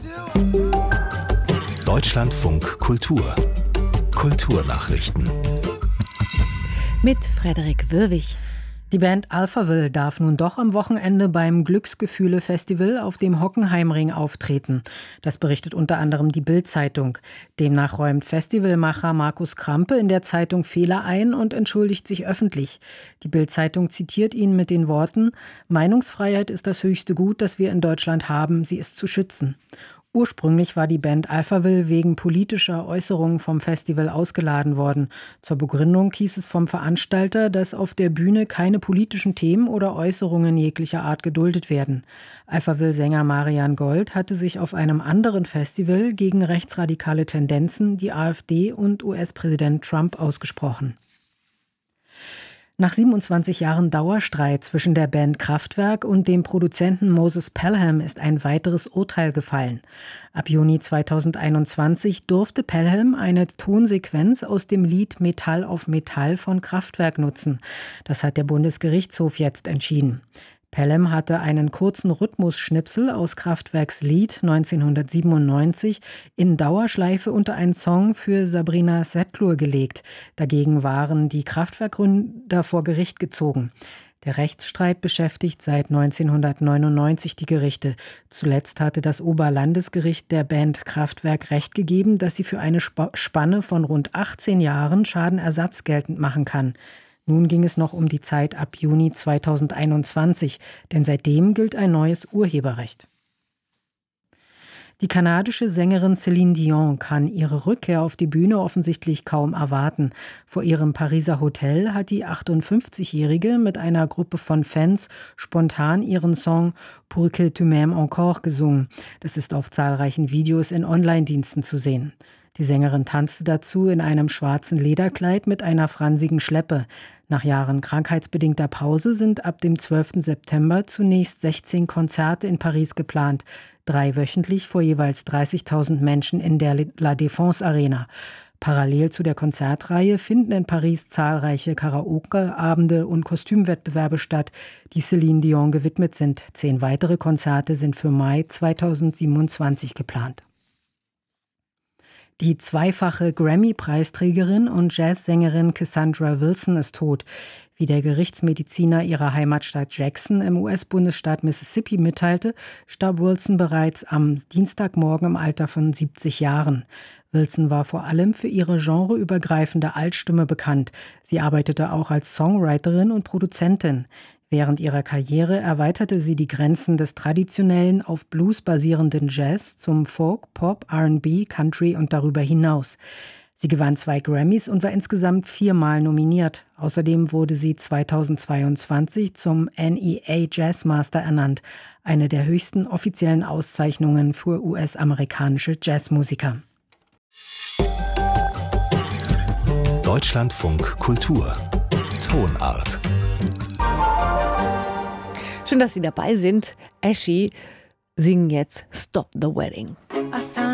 Deutschlandfunk Kultur. Kulturnachrichten. Mit Frederik Wirwig. Die Band Alphaville darf nun doch am Wochenende beim Glücksgefühle-Festival auf dem Hockenheimring auftreten. Das berichtet unter anderem die Bild-Zeitung. Demnach räumt Festivalmacher Markus Krampe in der Zeitung Fehler ein und entschuldigt sich öffentlich. Die Bild-Zeitung zitiert ihn mit den Worten: Meinungsfreiheit ist das höchste Gut, das wir in Deutschland haben. Sie ist zu schützen. Ursprünglich war die Band Alphaville wegen politischer Äußerungen vom Festival ausgeladen worden. Zur Begründung hieß es vom Veranstalter, dass auf der Bühne keine politischen Themen oder Äußerungen jeglicher Art geduldet werden. Alphaville-Sänger Marian Gold hatte sich auf einem anderen Festival gegen rechtsradikale Tendenzen, die AfD und US-Präsident Trump ausgesprochen. Nach 27 Jahren Dauerstreit zwischen der Band Kraftwerk und dem Produzenten Moses Pelham ist ein weiteres Urteil gefallen. Ab Juni 2021 durfte Pelham eine Tonsequenz aus dem Lied Metall auf Metall von Kraftwerk nutzen. Das hat der Bundesgerichtshof jetzt entschieden. Pelham hatte einen kurzen Rhythmusschnipsel aus Kraftwerks Lied 1997 in Dauerschleife unter einen Song für Sabrina Setlur gelegt. Dagegen waren die Kraftwerkgründer vor Gericht gezogen. Der Rechtsstreit beschäftigt seit 1999 die Gerichte. Zuletzt hatte das Oberlandesgericht der Band Kraftwerk Recht gegeben, dass sie für eine Spanne von rund 18 Jahren Schadenersatz geltend machen kann. Nun ging es noch um die Zeit ab Juni 2021, denn seitdem gilt ein neues Urheberrecht. Die kanadische Sängerin Céline Dion kann ihre Rückkehr auf die Bühne offensichtlich kaum erwarten. Vor ihrem Pariser Hotel hat die 58-Jährige mit einer Gruppe von Fans spontan ihren Song Pour que tu m'aimes encore gesungen. Das ist auf zahlreichen Videos in Online-Diensten zu sehen. Die Sängerin tanzte dazu in einem schwarzen Lederkleid mit einer fransigen Schleppe. Nach Jahren krankheitsbedingter Pause sind ab dem 12. September zunächst 16 Konzerte in Paris geplant, 3 wöchentlich vor jeweils 30.000 Menschen in der La Défense Arena. Parallel zu der Konzertreihe finden in Paris zahlreiche Karaoke-Abende und Kostümwettbewerbe statt, die Céline Dion gewidmet sind. 10 weitere Konzerte sind für Mai 2027 geplant. Die zweifache Grammy-Preisträgerin und Jazzsängerin Cassandra Wilson ist tot. Wie der Gerichtsmediziner ihrer Heimatstadt Jackson im US-Bundesstaat Mississippi mitteilte, starb Wilson bereits am Dienstagmorgen im Alter von 70 Jahren. Wilson war vor allem für ihre genreübergreifende Altstimme bekannt. Sie arbeitete auch als Songwriterin und Produzentin. Während ihrer Karriere erweiterte sie die Grenzen des traditionellen, auf Blues basierenden Jazz zum Folk, Pop, R&B, Country und darüber hinaus. Sie gewann 2 Grammys und war insgesamt 4-mal nominiert. Außerdem wurde sie 2022 zum NEA Jazzmaster ernannt, eine der höchsten offiziellen Auszeichnungen für US-amerikanische Jazzmusiker. Deutschlandfunk Kultur. Tonart. Schön, dass Sie dabei sind. Ashy singen jetzt Stop the Wedding.